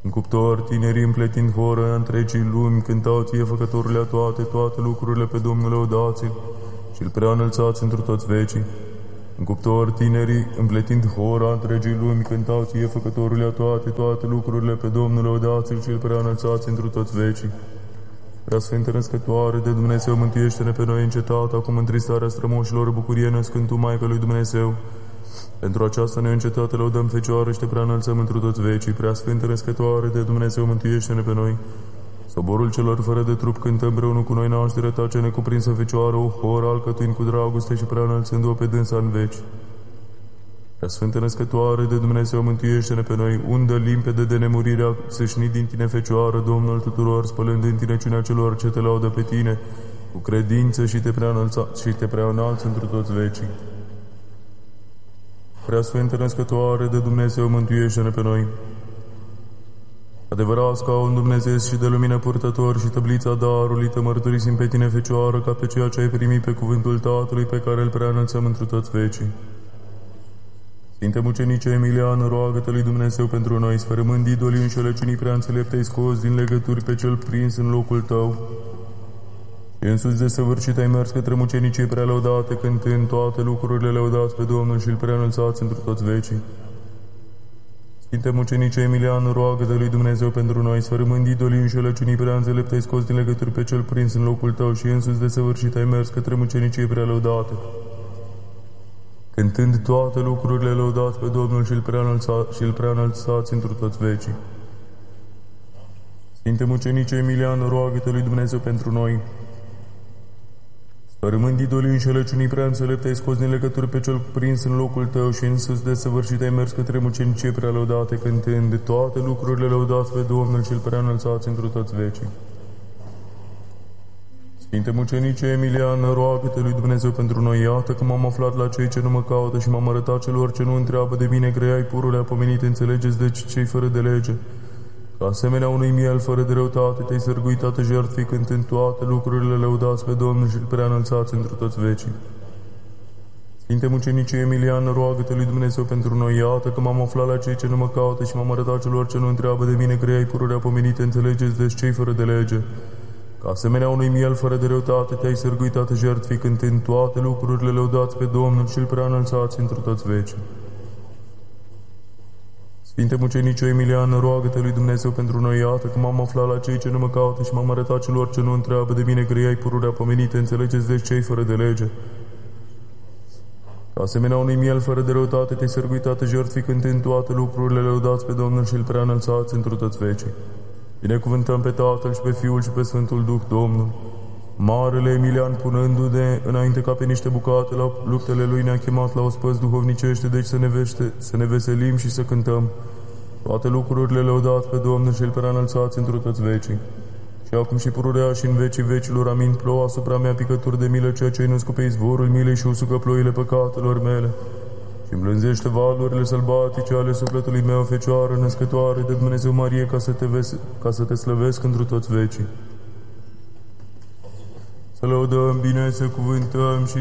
În cuptor, tinerii împletind hora întregii lumi, cântau ție, făcătorule a toate lucrurile, pe Domnul lăudați-l și îl prea înălțați întru toți vecii. În cuptor, tinerii împletind hora întregii lumi, cântau ție, făcătorule a toate lucrurile, pe Domnul lăudați-l și îl prea înălțați întru toți vecii. Prea Sfântă Născătoare de Dumnezeu, mântuiește-ne pe noi încetat, acum în tristarea strămoșilor, bucurie născând Tu, Maica lui Dumnezeu. Pentru aceasta neîncetată lăudăm Fecioară și Te prea înălțăm întru toți vecii. Prea Sfântă Născătoare de Dumnezeu, mântuiește-ne pe noi. Soborul celor fără de trup cântă împreună cu noi nașterea Ta cea necuprinsă Fecioară, o horă alcătuind cu dragoste și prea înălțându-o pe dânsa în veci. Prea Sfântă Născătoare de Dumnezeu, mântuiește-ne pe noi. Undă limpede de nemurirea sășnit din Tine, Fecioară, Domnul tuturor, spălând întinăciunea celor ce Te laudă pe Tine, cu credință și Te prea înalți întru toți vecii. Prea Sfântă Născătoare de Dumnezeu, mântuiește-ne pe noi. Adevărat scaun dumnezeiesc și de lumină purtător și tăblița darului, Te mărturisim pe Tine, Fecioară, ca pe ceea ce ai primit pe cuvântul Tatălui, pe care îl prea înălțăm întru toți vecii. Sfinte mucenice Emilian, roagă-te lui Dumnezeu pentru noi, sfărâmând idolii înșelăciunii prea înțelepte, ai scos din legături pe cel prins în locul Tău. Și însuți desăvârșit ai mers către mucenicii prea lăudate, cântând toate lucrurile lăudați pe Domnul și îl prea înălțați întru toți vecii. Sfinte mucenice Emilian, roagă-te lui Dumnezeu pentru noi, sfărâmând idolii înșelăciunii prea înțelepte, ai scos din legături pe cel prins în locul Tău și însuți desăvârșit ai mers către mucenicii prea lăudate, cântând toate lucrurile lăudați pe Domnul și îl prea înălțați întru toți vecii. Sfinte mucenice Emilian, roagă-te lui Dumnezeu pentru noi, sfărâmând idolii înșelăciunii prea înțelepte, ai scos din legături pe cel prins în locul Tău și însuți desăvârșit ai mers către mucenicie prea lăudate, cântând toate lucrurile lăudați pe Domnul și îl prea înălțați întru toți vecii. Sfinte mucenice Emilian, roagă-te lui Dumnezeu pentru noi, iată că m-am aflat la cei ce nu mă caută și m-am arătat celor ce nu întreabă de mine, grei purule apomenite, înțelegeți deci cei fără de lege. Ca asemenea unui miel fără de răutate, Te-ai sărguit toată jertfii, cântând toate lucrurile lăudați pe Domnul și îl prea înălțați întru toți vecii. Sfinte mucenice Emilian, roagă-te lui Dumnezeu pentru noi, iată că m-am aflat la cei ce nu mă caută și m-am arătat celor ce nu întreabă de mine, grei purule apomenite, înțelegeți deci cei fără de lege. Ca asemenea unui miel fără de răutate, Te-ai sărguit toată jertfii, cântând toate lucrurile lăudați pe Domnul și îl prea înălțați întru toți vecii. Sfinte mucenice Emilian, roagă-te lui Dumnezeu pentru noi, iată că m-am aflat la cei ce nu mă caută și m-am arătat celor ce nu întreabă de mine, grei pururi apomenite, înțelegeți deci cei fără de lege. Ca asemenea unui miel fără de răutate, Te-ai sărguit toată jertfii, cântând toate lucrurile lăudați pe Domnul și îl prea înălțați întru toți vecii. Binecuvântăm pe Tatăl și pe Fiul și pe Sfântul Duh, Domnul. Marele Emilian, punându-ne înainte ca pe niște bucate la luptele lui, ne-a chemat la ospăți duhovnicește, deci să ne veselim și să cântăm toate lucrurile lăudați pe Domnul și îl prea înălțați întru toți vecii. Și acum și pururea și în vecii vecilor, amin. Plouă asupra mea picături de milă, ceea ce ai născut pe izvorul milei și usucă ploile păcatelor mele. Și îmblânzește valurile sălbatice ale sufletului meu, Fecioară Născătoare de Dumnezeu Marie, ca să te slăvesc întru toți vecii. Să lăudăm bine, să cuvântăm și